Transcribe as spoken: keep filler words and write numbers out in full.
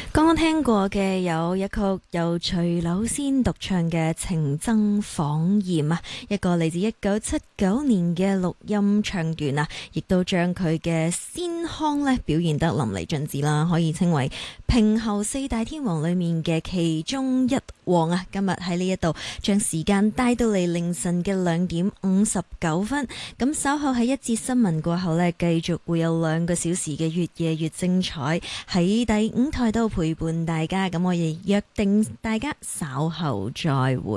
剛剛聽過嘅有一曲由徐柳仙獨唱嘅《情僧訪艷》啊，一個嚟自一九七九年嘅錄音唱段啊，亦都將佢嘅仙腔咧表現得淋漓盡致啦，可以稱為平喉四大天王裏面嘅其中一王啊！今日喺呢一度將時間帶到嚟凌晨嘅兩點五十九分，咁稍後喺一節新聞過後呢，繼續會有兩個小時嘅越夜越精彩喺第五台度陪伴大家，咁我亦約定大家稍後再會。